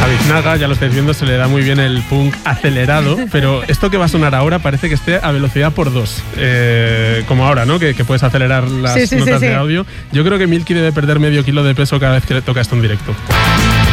Biznaga, ya lo estáis viendo, se le da muy bien el punk acelerado, pero esto que va a sonar ahora parece que esté a velocidad por 2, como ahora, ¿no? Que puedes acelerar las notas de audio. Yo creo que Milky debe perder medio kilo de peso cada vez que le toca esto en directo.